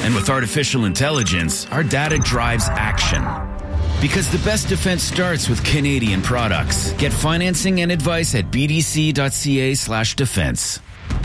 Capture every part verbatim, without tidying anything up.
And with artificial intelligence, our data drives action. Because the best defense starts with Canadian products. Get financing and advice at bdc.ca slash defense.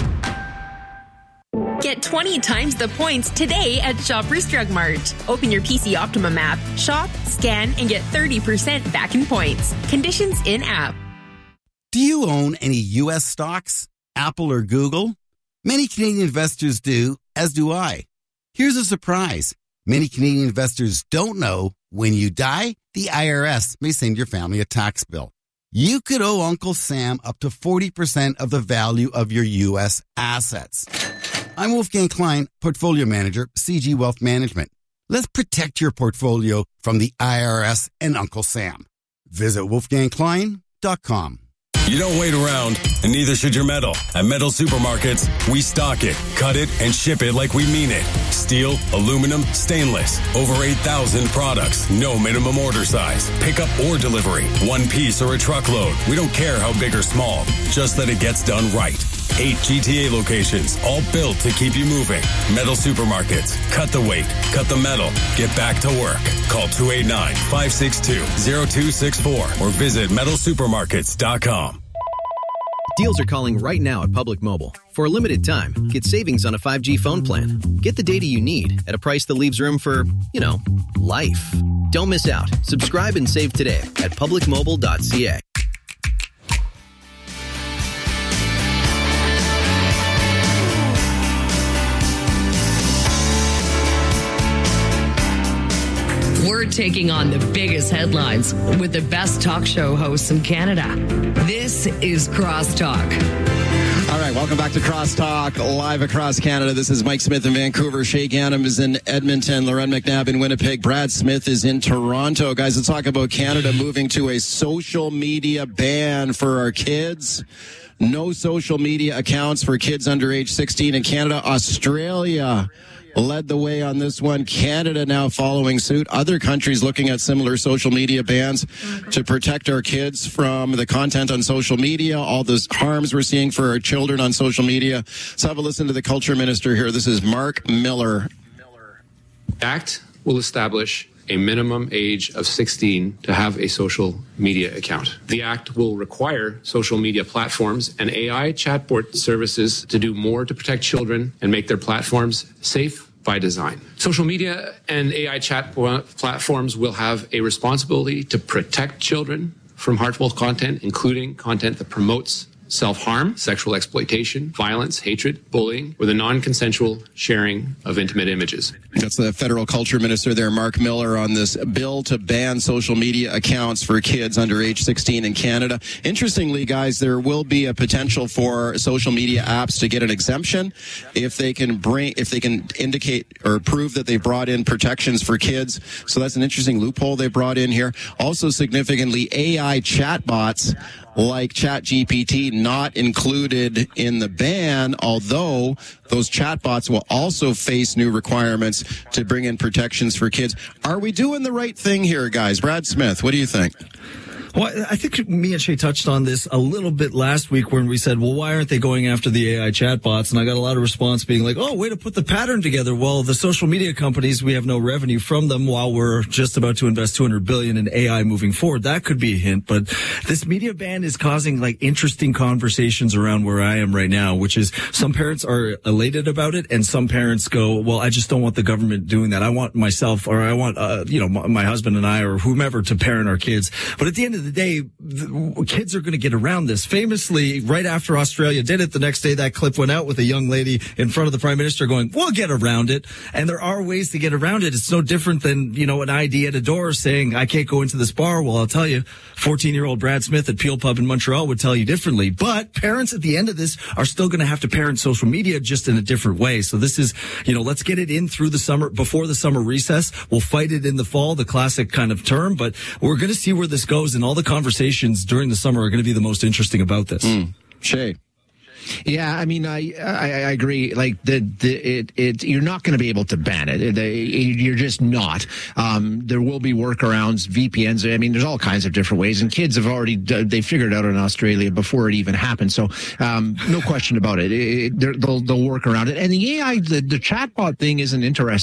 Get twenty times the points today at Shoppers Drug Mart. Open your P C Optimum app, shop, scan, and get thirty percent back in points. Conditions in-app. Do you own any U S stocks? Apple or Google? Many Canadian investors do, as do I. Here's a surprise. Many Canadian investors don't know when you die, the I R S may send your family a tax bill. You could owe Uncle Sam up to forty percent of the value of your U S assets. I'm Wolfgang Klein, Portfolio Manager, C G Wealth Management. Let's protect your portfolio from the I R S and Uncle Sam. Visit wolfgang klein dot com. You don't wait around, and neither should your metal. At Metal Supermarkets, we stock it, cut it, and ship it like we mean it. Steel, aluminum, stainless. Over eight thousand products. No minimum order size. Pickup or delivery. One piece or a truckload. We don't care how big or small. Just that it gets done right. Eight G T A locations, all built to keep you moving. Metal Supermarkets. Cut the weight. Cut the metal. Get back to work. Call two eight nine, five six two, zero two six four or visit metal supermarkets dot com. Deals are calling right now at Public Mobile. For a limited time, get savings on a five G phone plan. Get the data you need at a price that leaves room for, you know, life. Don't miss out. Subscribe and save today at public mobile dot c a. We're taking on the biggest headlines with the best talk show hosts in Canada. This is Crosstalk. All right, welcome back to Crosstalk, live across Canada. This is Mike Smith in Vancouver. Shay Gannam is in Edmonton. Lauren McNabb in Winnipeg. Brad Smith is in Toronto. Guys, let's talk about Canada moving to a social media ban for our kids. No social media accounts for kids under age sixteen in Canada. Australia led the way on this one. Canada now following suit. Other countries looking at similar social media bans to protect our kids from the content on social media, all the harms we're seeing for our children on social media. Let's have a listen to the culture minister here. This is Mark Miller. The Act will establish a minimum age of sixteen to have a social media account. The Act will require social media platforms and A I chatbot services to do more to protect children and make their platforms safe by design. Social media and A I chat platforms will have a responsibility to protect children from harmful content, including content that promotes self-harm, sexual exploitation, violence, hatred, bullying, or the non-consensual sharing of intimate images. That's the federal culture minister there, Mark Miller, on this bill to ban social media accounts for kids under age sixteen in Canada. Interestingly, guys, there will be a potential for social media apps to get an exemption if they can bring, if they can indicate or prove that they brought in protections for kids. So that's an interesting loophole they brought in here. Also significantly, A I chatbots like ChatGPT not included in the ban, although those chatbots will also face new requirements to bring in protections for kids. Are we doing the right thing here, guys? Brad Smith, what do you think? Well, I think me and Shay touched on this a little bit last week when we said, well, why aren't they going after the A I chatbots? And I got a lot of response being like, oh, way to put the pattern together. Well, the social media companies, we have no revenue from them while we're just about to invest two hundred billion dollars in A I moving forward. That could be a hint. But this media ban is causing like interesting conversations around where I am right now, which is some parents are elated about it and some parents go, well, I just don't want the government doing that. I want myself or I want, uh, you know, my, my husband and I or whomever to parent our kids. But at the end of the day, the kids are going to get around this. Famously, right after Australia did it, the next day that clip went out with a young lady in front of the Prime Minister going, we'll get around it. And there are ways to get around it. It's no different than, you know, an I D at a door saying, I can't go into this bar. Well, I'll tell you, fourteen-year-old Brad Smith at Peel Pub in Montreal would tell you differently. But parents at the end of this are still going to have to parent social media just in a different way. So this is, you know, let's get it in through the summer, before the summer recess. We'll fight it in the fall, the classic kind of term, but we're going to see where this goes, and all the conversations during the summer are going to be the most interesting about this. Mm. Shay. Yeah, I mean, I I, I agree. Like the the it, it you're not going to be able to ban it. The, you're just not. Um, there will be workarounds, V P Ns. I mean, there's all kinds of different ways. And kids have already they figured it out in Australia before it even happened. So um, no question about it. it, it they'll they'll work around it. And the A I, the the chatbot thing isn't interesting.